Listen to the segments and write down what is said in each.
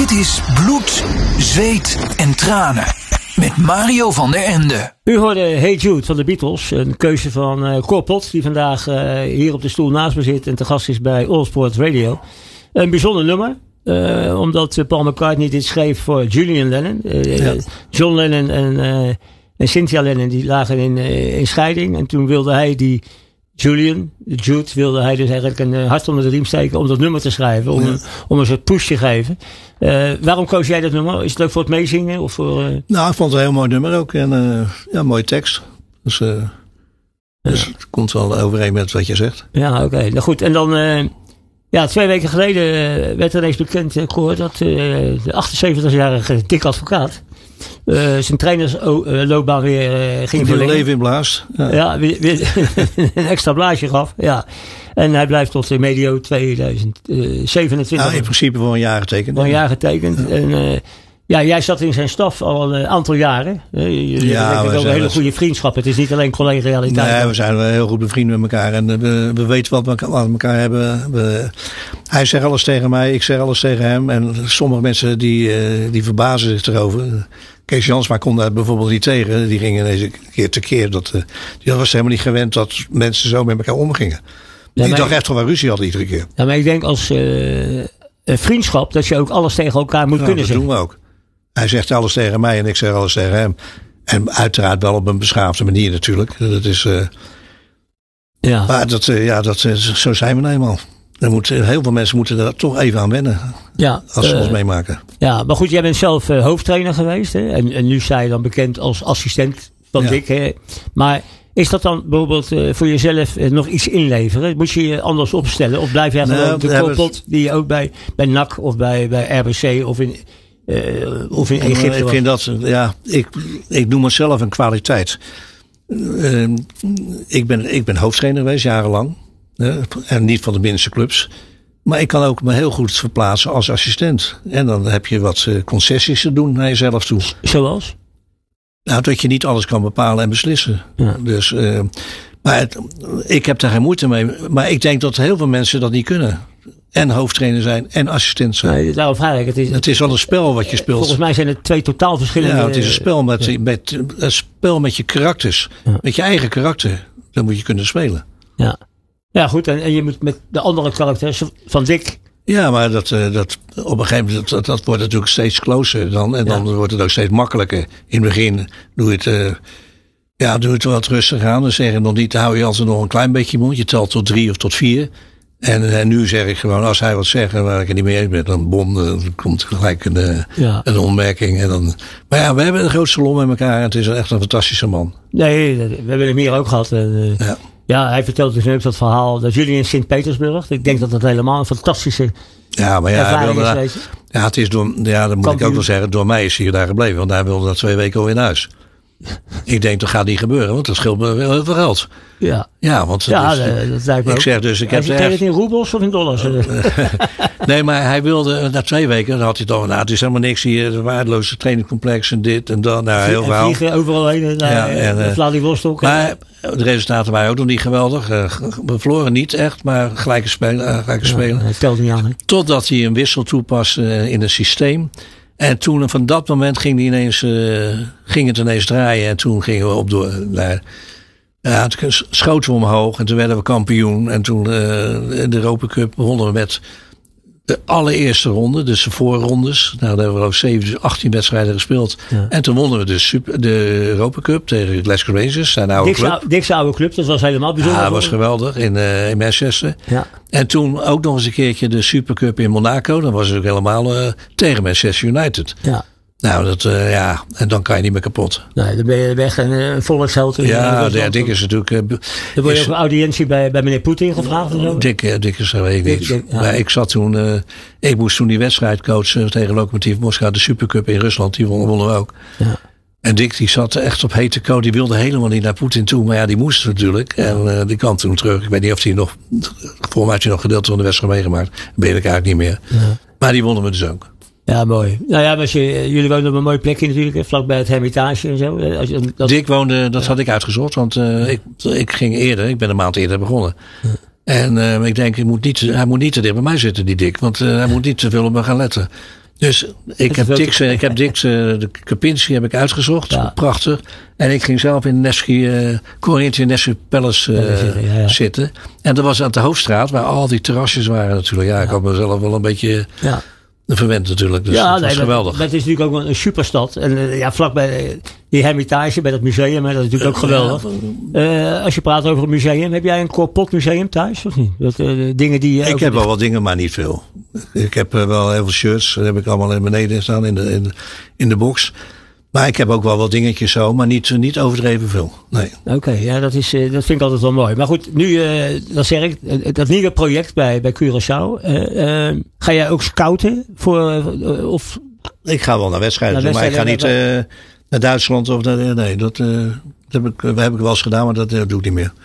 Dit is Bloed, Zweet en Tranen met Mario van der Ende. U hoorde Hey Jude van de Beatles. Een keuze van Cor Pot, die vandaag hier op de stoel naast me zit en te gast is bij Allsport Radio. Een bijzonder nummer. Omdat Paul McCartney dit schreef voor Julian Lennon. John Lennon en Cynthia Lennon die lagen in scheiding. En toen wilde hij Jude wilde hij dus eigenlijk een hart onder de riem steken om dat nummer te schrijven. Om een soort push te geven. Waarom koos jij dat nummer? Is het ook voor het meezingen? Of voor, Nou, ik vond het een heel mooi nummer ook. En een mooie tekst. Dus het komt wel overeen met wat je zegt. Ja, oké. Nou goed. En dan... 2 weken geleden werd er ineens bekend, Cor, dat de 78-jarige Dick Advocaat zijn trainersloopbaan weer ging verlengen. Leven in blaas. Ja, weer een extra blaasje gaf. Ja. En hij blijft tot medio 2027. In principe voor een jaar getekend. Voor een jaar getekend. En jij zat in zijn staf al een aantal jaren. Jullie hebben ook een hele goede vriendschap. Het is niet alleen collega-realiteit. Nee, we zijn wel heel goed bevriend met elkaar. En we weten wat we elkaar hebben. Hij zegt alles tegen mij, ik zeg alles tegen hem. En sommige mensen die verbazen zich erover. Kees Jansma kon daar bijvoorbeeld niet tegen. Die ging ineens keer te keer. Die was helemaal niet gewend dat mensen zo met elkaar omgingen. Ik dacht echt wel ruzie hadden iedere keer. Ja, maar ik denk als vriendschap dat je ook alles tegen elkaar moet kunnen zeggen. Dat doen we ook. Hij zegt alles tegen mij en ik zeg alles tegen hem. En uiteraard wel op een beschaafde manier natuurlijk. Dat is. Maar zo zijn we nou eenmaal. Heel veel mensen moeten er toch even aan wennen. Ja, als ze ons meemaken. Ja, maar goed, jij bent zelf hoofdtrainer geweest. Hè? En nu sta je dan bekend als assistent van Dick. Hè? Maar is dat dan bijvoorbeeld voor jezelf nog iets inleveren? Moet je je anders opstellen? Of blijf jij gewoon de koppot die je ook bij NAC of bij RBC of in Egypte ik vind dat, ik noem mezelf een kwaliteit. Ik ben hoofdtrainer geweest, jarenlang. En niet van de minste clubs. Maar ik kan ook me heel goed verplaatsen als assistent. En dan heb je wat concessies te doen naar jezelf toe. Zoals? Nou, dat je niet alles kan bepalen en beslissen. Ja. Dus, ik heb daar geen moeite mee. Maar ik denk dat heel veel mensen dat niet kunnen. En hoofdtrainer zijn en assistent zijn. Nee, daarom vraag ik. Het is wel een spel wat je speelt. Volgens mij zijn het 2 totaal verschillende... Ja, het is een spel met je karakters. Ja. Met je eigen karakter. Dat moet je kunnen spelen. Ja, goed. En je moet met de andere karakters van Dick... Ja, maar dat op een gegeven moment, dat wordt natuurlijk steeds closer dan. En dan wordt het ook steeds makkelijker. In het begin doe je het wat rustig aan. Dan zeg je nog niet, hou je altijd nog een klein beetje mond. Je telt tot 3 of tot 4. En nu zeg ik gewoon, als hij wat zegt en waar ik het niet mee eens ben, dan komt gelijk een opmerking. Maar we hebben een groot salon met elkaar en het is echt een fantastische man. Nee, we hebben hem hier ook gehad. Ja, hij vertelt dus ook dat verhaal dat jullie in Sint-Petersburg. Ik denk dat dat helemaal een fantastische ervaring is geweest. Ja, het is dat moet ik ook wel zeggen, door mij is hij daar gebleven. Want hij wilde na 2 weken al in huis. Ik denk, dat gaat niet gebeuren, want dat scheelt me heel veel geld. Ja, want dat lijkt me ook. Ik zeg dus, ik heb het in roebels of in dollars? Nee, maar hij wilde na 2 weken, dan had hij toch, het is helemaal niks hier, een waardeloze trainingcomplex en dit en dat. Nou, heel verhaal. Vliegen overal heen naar Vladivostok. Maar de resultaten waren ook nog niet geweldig. We verloren niet echt, maar gelijke spelen. Het telt niet aan. Hè? Totdat hij een wissel toepaste in het systeem. En toen van dat moment ging het ineens draaien. En toen gingen we op door naar... Ja, toen schoten we omhoog en toen werden we kampioen. En toen de Europa Cup begonnen we met de allereerste ronde. Dus de voorrondes. Nou, daar hebben we ook 18 wedstrijden gespeeld. Ja. En toen wonnen we de Europa Cup tegen Glasgow Rangers. Zijn oude club. Dick's oude club, dat was helemaal bijzonder. Ja, dat was geweldig in Manchester. Ja. En toen ook nog eens een keertje de Supercup in Monaco. Dan was het ook helemaal tegen Manchester United. Ja. Nou, en dan kan je niet meer kapot. Nee, dan ben je echt een volksheld. Ja, Dick is natuurlijk... Dan word je ook een audiëntie bij meneer Poetin gevraagd of zo? Dick is er, weet ik niet. Maar ik zat toen... ik moest toen die wedstrijd coachen tegen Lokomotiv Moskou. De Supercup in Rusland, die wonnen we ook. Ja. En Dick die zat echt op hete kool. Die wilde helemaal niet naar Poetin toe. Maar ja, die moest natuurlijk. En die kwam toen terug. Ik weet niet of hij nog... Volgens mij had hij nog gedeelte van de wedstrijd meegemaakt. Dat weet ik eigenlijk niet meer. Ja. Maar die wonnen we dus ook. Ja, mooi. Nou ja, jullie woonden op een mooi plekje natuurlijk, vlakbij het Hermitage en zo. Dick woonde, dat had ik uitgezocht, want ik ging eerder, ik ben een maand eerder begonnen. Ja. En ik denk, hij moet niet te dicht bij mij zitten, die Dick, want hij moet niet te veel op me gaan letten. Dus ik heb Dick de Kempinski heb ik uitgezocht. Ja. Prachtig. En ik ging zelf in Corinthians Nevsky Palace zitten. En dat was aan de Hoofdstraat, waar al die terrasjes waren natuurlijk. Ja, ik had mezelf wel een beetje verwend natuurlijk. Dus dat was geweldig. Dat is natuurlijk ook een superstad. En vlakbij die Hermitage, bij dat museum, dat is natuurlijk ook geweldig. Als je praat over een museum, heb jij een Cor Pot museum thuis of niet? Dingen die ik heb wel wat dingen, maar niet veel. Ik heb wel heel veel shirts. Dat heb ik allemaal in beneden staan in de box. Maar ik heb ook wel wat dingetjes zo, maar niet overdreven veel. Nee. Oké, dat vind ik altijd wel mooi. Maar goed, nu, dat zeg ik, dat nieuwe project bij Curaçao. Ga jij ook scouten of? Ik ga wel naar wedstrijden, maar ik ga niet naar Duitsland of nee, dat heb ik wel eens gedaan, maar dat doe ik niet meer.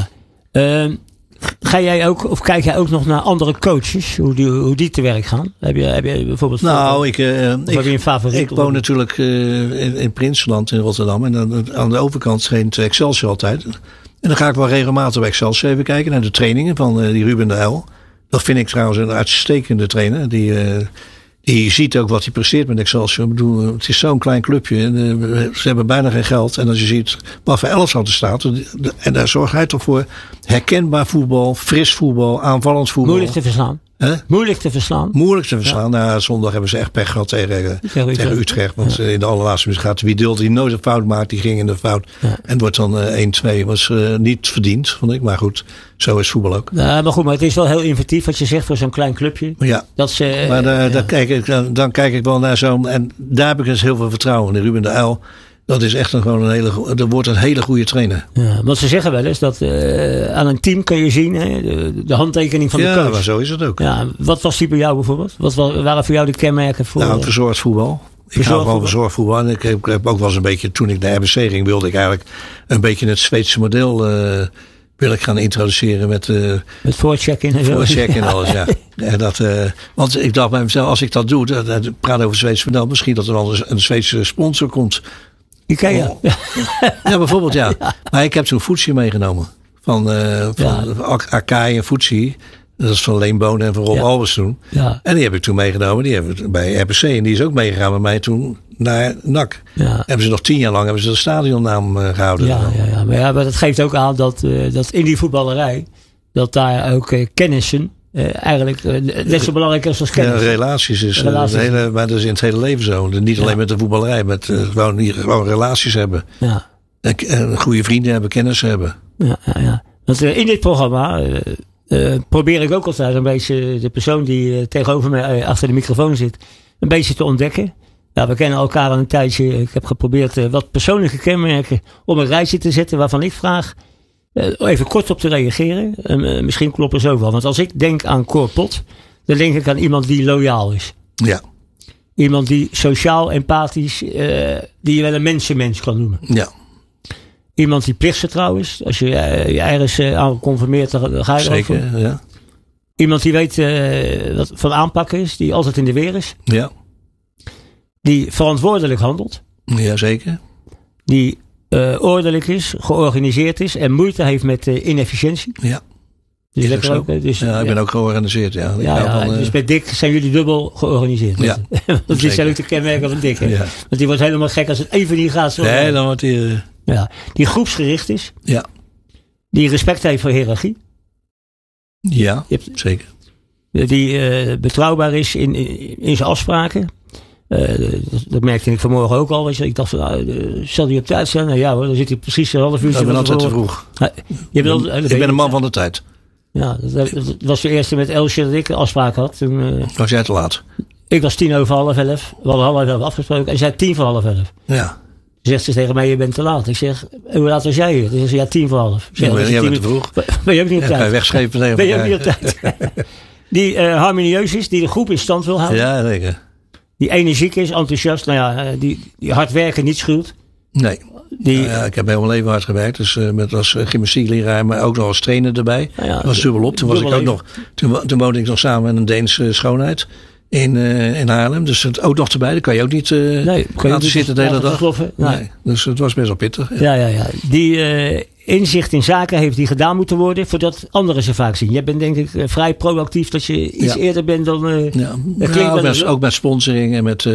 Ja. Ga jij ook, of kijk jij ook nog naar andere coaches, hoe die te werk gaan? Heb je bijvoorbeeld... Nou, heb je een favoriet? Ik woon natuurlijk in Prinsenland in Rotterdam. En dan, aan de overkant traint Excelsior altijd. En dan ga ik wel regelmatig bij Excelsior even kijken naar de trainingen van die Ruben de Uyl. Dat vind ik trouwens een uitstekende trainer. Die ziet ook wat hij presteert met Excelsior. Ik bedoel, het is zo'n klein clubje. Ze hebben bijna geen geld. En als je ziet wat voor elftal er staat. En daar zorgt hij toch voor herkenbaar voetbal, fris voetbal, aanvallend voetbal. Moeilijk te verslaan. Moeilijk te verslaan. Ja. Nou, zondag hebben ze echt pech gehad tegen Utrecht. Want in de allerlaatste minuut gaat Wiedul, die nooit een fout maakt. Die ging in de fout. Ja. En wordt dan 1-2. Was niet verdiend, vond ik. Maar goed, zo is voetbal ook. Ja, maar goed, maar het is wel heel inventief wat je zegt voor zo'n klein clubje. Ja, maar dan kijk ik wel naar zo'n... En daar heb ik dus heel veel vertrouwen in. Ruben de Uyl. Dat is echt dat wordt een hele goede trainer. Ja, want ze zeggen wel eens dat aan een team kun je zien de handtekening van de coach. Ja, maar zo is het ook. Ja, wat was die bij jou bijvoorbeeld? Wat waren voor jou de kenmerken voor? Nou, verzorgd voetbal. Ik hou van verzorgd voetbal. En ik heb ook wel eens een beetje, toen ik naar RBC ging, wilde ik eigenlijk een beetje het Zweedse model wil ik gaan introduceren met voorchecken en zo. Voorchecken en alles, ja. En want ik dacht bij mezelf, als ik dat doe, praat over het Zweedse model, misschien dat er wel een Zweedse sponsor komt. IKEA. Ja, bijvoorbeeld, ja. Maar ik heb toen Footsie meegenomen. Van Akai en Footsie. Dat is van Leen Bonen en van Rob Albers toen. Ja. En die heb ik toen meegenomen. Die hebben we bij RBC. En die is ook meegegaan met mij toen naar NAC. Ja. Hebben ze nog 10 jaar lang de stadionnaam gehouden. Ja. Maar dat geeft ook aan dat in die voetballerij, dat daar ook kennissen eigenlijk net zo belangrijk is als kennis. Ja, relaties is maar dat is in het hele leven zo. Niet alleen met de voetballerij, met gewoon relaties hebben. Ja. En goede vrienden hebben, kennis hebben. Ja. Want in dit programma probeer ik ook altijd een beetje de persoon die tegenover mij achter de microfoon zit, een beetje te ontdekken. Ja, we kennen elkaar al een tijdje. Ik heb geprobeerd wat persoonlijke kenmerken op een rijtje te zetten waarvan ik vraag even kort op te reageren. Misschien klopt er zo wel. Want als ik denk aan Cor Pot, dan denk ik aan iemand die loyaal is. Ja. Iemand die sociaal, empathisch, die je wel een mensenmens kan noemen. Ja. Iemand die plichtsgetrouw is. Als je ergens aan conformeert, dan ga je zeker, erover. Ja. Iemand die weet wat van aanpakken is. Die altijd in de weer is. Ja. Die verantwoordelijk handelt. Ja, zeker. Die ordelijk is, georganiseerd is en moeite heeft met inefficiëntie. Ja. Dus is ook, dus, ik ben ook georganiseerd. Ja. Dus bij Dick zijn jullie dubbel georganiseerd. Ja. Want die zijn ook de kenmerken van Dick. Ja. Want die wordt helemaal gek als het even niet gaat. Nee, dan wordt hij... Die groepsgericht is. Ja. Die respect heeft voor hiërarchie. Ja, zeker. Die betrouwbaar is in zijn afspraken. Dat merkte ik vanmorgen ook al. Weet je. Ik dacht, zal die op tijd zijn? Nou ja hoor, dan zit hij precies een half uurtje. Ik ben altijd te vroeg. Ik ben een man van de tijd. Ja, dat was de eerste met Elsje dat ik een afspraak had. Toen, was jij te laat? Ik was 11:10. We hadden 11:30 afgesproken. En zij 11:10. Ja. Zegt ze tegen mij, je bent te laat. Ik zeg, hoe laat was jij hier? Ze zegt, ja, 11:10. Jij bent te vroeg. Ben je ook niet op tijd? Wegschepen. Ben je ook niet op tijd? Die harmonieus is, die de groep in stand wil houden. Ja, zeker. Die energiek is, enthousiast. Nou ja, die hard werken niet schuwt. Nee. Ik heb heel mijn leven hard gewerkt. Dus als gymnastiekleraar, maar ook nog als trainer erbij. Dat was dubbelop. Toen woonde ik nog samen met een Deense schoonheid. in Haarlem. Dus het ook nog erbij. Daar kan je ook niet aan zitten de hele dag. Nee. Dus het was best wel pittig. Ja. Die inzicht in zaken heeft die gedaan moeten worden voordat anderen ze vaak zien. Jij bent denk ik vrij proactief dat je iets eerder bent dan... ook met sponsoring en met...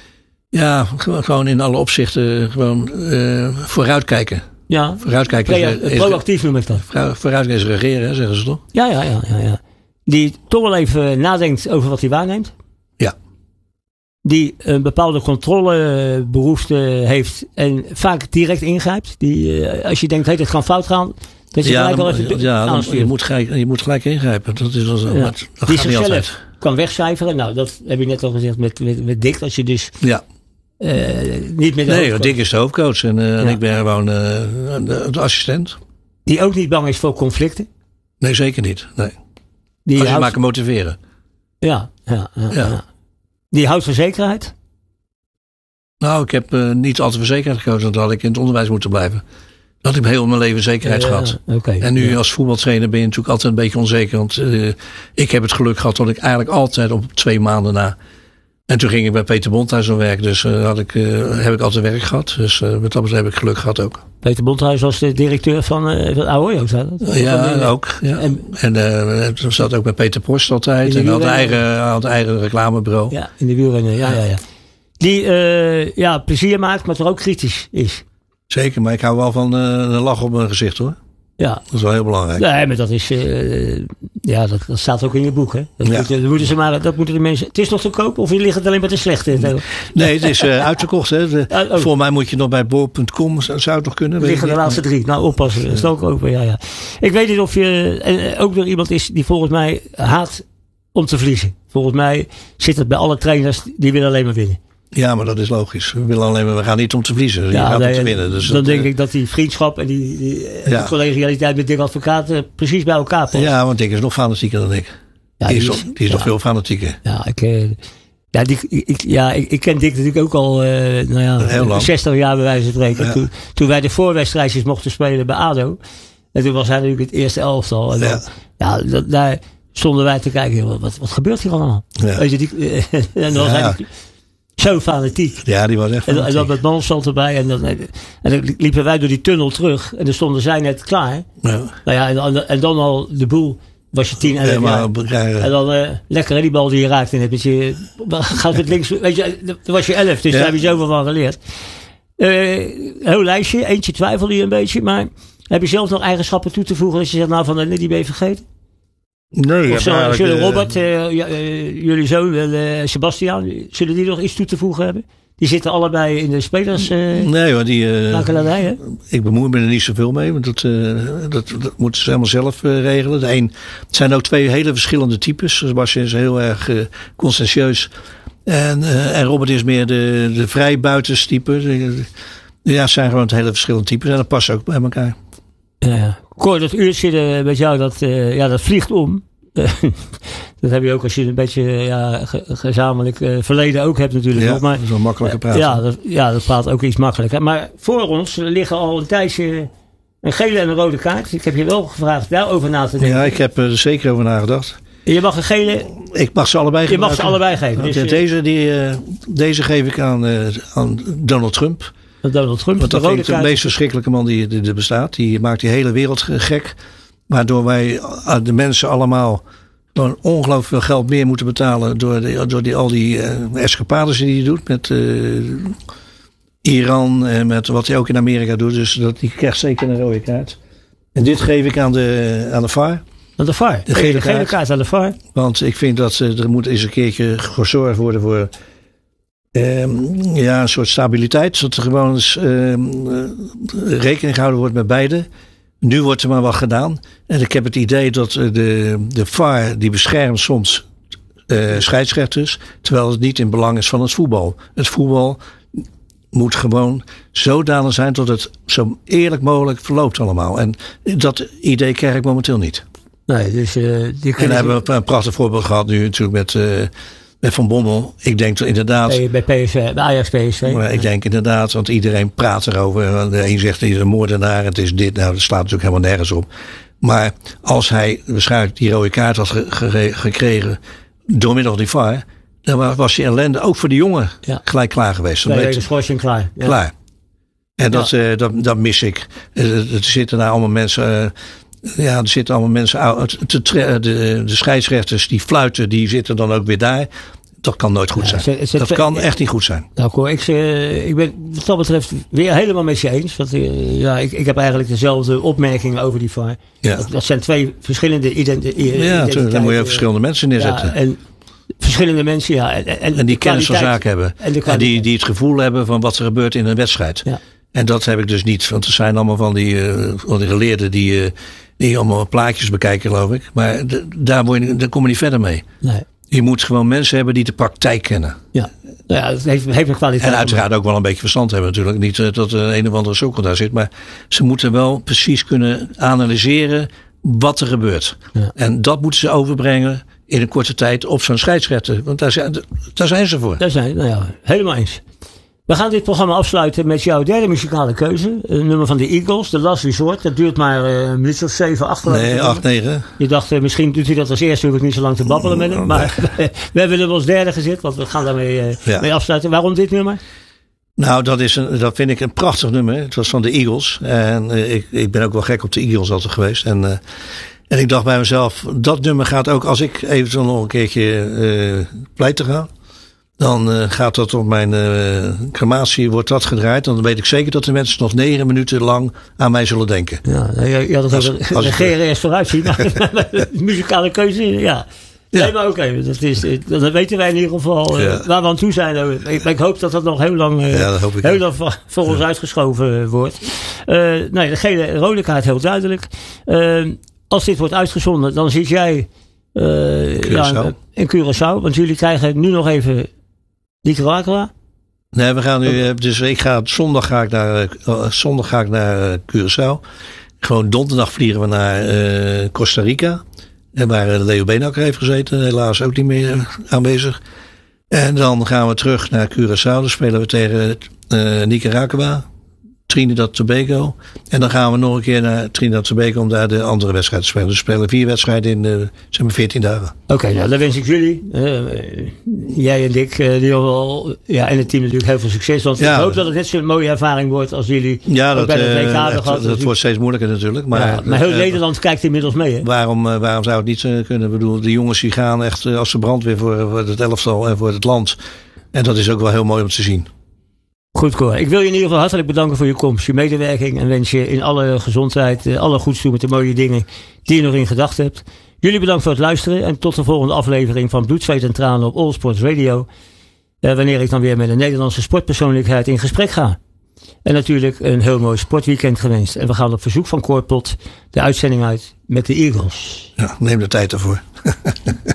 gewoon in alle opzichten vooruitkijken. Ja, vooruitkijken proactief noem ik dat. Vooruitkijken is regeren, zeggen ze toch? Ja. Die toch wel even nadenkt over wat hij waarneemt. Ja. Die een bepaalde controlebehoefte heeft en vaak direct ingrijpt. Die, als je denkt, dit kan fout gaan, dat je gelijk wel even aanstuurt. Je moet gelijk ingrijpen. Dat is wel zo. Ja. Dat die gaat niet altijd. Kan wegcijferen. Nou, dat heb je net al gezegd met Dick. Als je dus niet met de hoofdcoach. Dick is de hoofdcoach en ik ben gewoon de assistent. Die ook niet bang is voor conflicten? Nee, zeker niet. Nee. Als je maar kan motiveren. Ja. Die houdt van zekerheid? Nou, ik heb niet altijd voor zekerheid gekozen. Want dan had ik in het onderwijs moeten blijven. Dan had ik heel mijn leven zekerheid gehad. Okay, en nu als voetbaltrainer ben je natuurlijk altijd een beetje onzeker. Want ik heb het geluk gehad dat ik eigenlijk altijd op 2 maanden na... En toen ging ik bij Peter Bondhuis aan werk. Dus heb ik altijd werk gehad. Dus met dat heb ik geluk gehad ook. Peter Bondhuis was de directeur van AOO, zei dat? Ja, ook. Ja. En zat ook bij Peter Post altijd. En had eigen reclamebureau. Ja, in de wielrennen. Ja. Die plezier maakt, maar toch ook kritisch is. Zeker, maar ik hou wel van een lach op mijn gezicht hoor. Ja. Dat is wel heel belangrijk. Nee, maar dat is... dat staat ook in je boek, hè? Dat moeten de mensen... Het is nog te koop of ligt het alleen maar te slecht? Nee, het is uitverkocht, hè. Voor mij moet je nog bij boor.com, zou het nog kunnen? Liggen de laatste 3. Nou, oppassen. Dat is ook open, ja. Ik weet niet of je ook weer iemand is die volgens mij haat om te verliezen. Volgens mij zit het bij alle trainers, die willen alleen maar winnen. Ja, maar dat is logisch. We gaan niet om te verliezen. Je gaat om te winnen. Dus dan denk ik dat die vriendschap en die collegialiteit met Dick Advocaat precies bij elkaar past. Ja, want Dick is nog fanatieker dan ik. Ja, die is nog veel fanatieker. Ja, ik ken Dick natuurlijk ook al heel lang. 60 jaar bij wijze van spreken. Toen wij de voorwedstrijdjes mochten spelen bij ADO. En toen was hij natuurlijk het eerste elftal. En daar stonden wij te kijken. Wat gebeurt hier allemaal? Ja. Weet je, en dan was hij zo fanatiek. Ja, die was echt fanatiek. En dan met Mansveld erbij. En dan liepen wij door die tunnel terug. En dan stonden zij net klaar. Ja. En dan al de boel was je 10 en en dan lekker die bal die je raakt. En je gaat het links. Weet je, dan was je 11. Dus daar heb je zoveel van geleerd. Heel lijstje. Eentje twijfelde je een beetje. Maar heb je zelf nog eigenschappen toe te voegen? Dat je zegt, nou van die ben je vergeten? Nee, of zullen Robert, jullie zoon, Sebastian, zullen die nog iets toe te voegen hebben? Die zitten allebei in de spelers. Nee hoor, ik bemoei me er niet zoveel mee, want dat moeten ze helemaal zelf regelen. Het zijn ook 2 hele verschillende types. Sebastian is heel erg conscientieus. En Robert is meer de vrij buitenstype. Het zijn gewoon hele verschillende types en dat past ook bij elkaar. Cor, dat uurtje met jou, dat vliegt om. Dat heb je ook als je een beetje gezamenlijk verleden ook hebt natuurlijk. Ja, nog, maar, dat is wel makkelijker praten. Dat praat ook iets makkelijker. Maar voor ons liggen al een tijdje een gele en een rode kaart. Ik heb je wel gevraagd daarover na te denken. Ja, ik heb er zeker over nagedacht. Je mag een gele... Ik mag ze allebei geven. Je mag ze allebei geven. Dus, deze geef ik aan Donald Trump. Donald Trump. Want dat vind ik de meest verschrikkelijke man die er bestaat. Die maakt die hele wereld gek. Waardoor wij de mensen allemaal gewoon ongelooflijk veel geld meer moeten betalen. Door al die escapades die hij doet. Met Iran en met wat hij ook in Amerika doet. Dus die krijgt zeker een rode kaart. En dit geef ik aan de VAR. Aan de VAR? De gele kaart aan de VAR. Want ik vind dat er moet eens een keertje gezorgd worden voor... een soort stabiliteit. Zodat er gewoon eens rekening gehouden wordt met beide. Nu wordt er maar wat gedaan. En ik heb het idee dat de VAR die beschermt soms scheidsrechters. Terwijl het niet in belang is van het voetbal. Het voetbal moet gewoon zodanig zijn dat het zo eerlijk mogelijk verloopt allemaal. En dat idee krijg ik momenteel niet. Nee, dus en dan hebben we een prachtig voorbeeld gehad nu natuurlijk met Van Bommel. Ik denk inderdaad... Bij PSV, bij Ajax PSV. Maar ik denk inderdaad, want iedereen praat erover. De een zegt, hij is een moordenaar, het is dit. Nou, dat slaat natuurlijk helemaal nergens op. Maar als hij waarschijnlijk die rode kaart had gekregen door middel van die VAR... dan was die ellende ook voor de jongen gelijk klaar geweest. 2 weken schorsing klaar. Ja. Klaar. En dat mis ik. Er zitten daar allemaal mensen... er zitten allemaal mensen... De scheidsrechters die fluiten, die zitten dan ook weer daar. Dat kan nooit goed zijn. Dat kan echt niet goed zijn. Nou, Cor, ik ben wat dat betreft weer helemaal met je eens. Want, ik heb eigenlijk dezelfde opmerkingen over die VAR. Ja. Dat zijn 2 verschillende identiteiten. Ja, dan moet je ook verschillende mensen neerzetten. Ja, en verschillende mensen, ja. En die kennis van zaken hebben. En die het gevoel hebben van wat er gebeurt in een wedstrijd. Ja. En dat heb ik dus niet. Want er zijn allemaal van die geleerden die allemaal plaatjes bekijken, geloof ik. Maar daar kom je niet verder mee. Nee. Je moet gewoon mensen hebben die de praktijk kennen. Ja, het heeft een kwaliteit. En uiteraard ook wel een beetje verstand hebben natuurlijk. Niet dat er een of andere sokkel daar zit. Maar ze moeten wel precies kunnen analyseren wat er gebeurt. Ja. En dat moeten ze overbrengen in een korte tijd op zo'n scheidsrechter. Want daar zijn ze voor. Helemaal eens. We gaan dit programma afsluiten met jouw derde muzikale keuze. Een nummer van de Eagles, The Last Resort. Dat duurt maar een minuut of 7, 8. Nee, 8, 9. Je dacht, misschien doet hij dat als eerste, hoef ik niet zo lang te babbelen met hem. Maar we hebben hem als derde gezet, want we gaan daarmee mee afsluiten. Waarom dit nummer? Nou, dat vind ik een prachtig nummer. Het was van de Eagles. En ik ben ook wel gek op de Eagles altijd geweest. En ik dacht bij mezelf, dat nummer gaat ook als ik eventueel nog een keertje pleiten ga. Dan gaat dat op mijn crematie, wordt dat gedraaid. Dan weet ik zeker dat de mensen nog 9 minuten lang aan mij zullen denken. Ja, je had het over de GRS vooruitzien. Maar de muzikale keuze, ja. Nee, maar oké. Dat weten wij in ieder geval waar we aan toe zijn. Ik hoop dat dat nog heel lang, voor ons uitgeschoven wordt. De gele rode kaart heel duidelijk. Als dit wordt uitgezonden, dan zit jij in Curaçao. Want jullie krijgen nu nog even Nicaragua. Nee, we gaan nu. Dus zondag ga ik naar Curaçao. Gewoon donderdag vliegen we naar Costa Rica. En waar Leo Beenhakker heeft gezeten. Helaas ook niet meer aanwezig. En dan gaan we terug naar Curaçao. Dan spelen we tegen Nicaragua. Trinidad Tobago. En dan gaan we nog een keer naar Trinidad Tobago om daar de andere wedstrijd te spelen. Dus we spelen 4 wedstrijden in 14 dagen. Oké, nou dan wens ik jullie, jij en Dick, en het team natuurlijk heel veel succes. Want ik hoop dat het net zo'n mooie ervaring wordt als jullie bij de WK hadden gehad. Dat wordt steeds moeilijker natuurlijk. Maar heel Nederland kijkt inmiddels mee. Hè? Waarom zou het niet kunnen? Ik bedoel, de jongens die gaan echt als de brandweer voor het elftal en voor het land. En dat is ook wel heel mooi om te zien. Goed, Cor. Ik wil je in ieder geval hartelijk bedanken voor je komst, je medewerking. En wens je in alle gezondheid, alle goeds toe met de mooie dingen die je nog in gedachten hebt. Jullie bedankt voor het luisteren. En tot de volgende aflevering van Bloed, Zweet en Tranen op All Sports Radio. Wanneer ik dan weer met een Nederlandse sportpersoonlijkheid in gesprek ga. En natuurlijk een heel mooi sportweekend gewenst. En we gaan op verzoek van Cor Pot de uitzending uit met de Eagles. Ja, neem de tijd ervoor.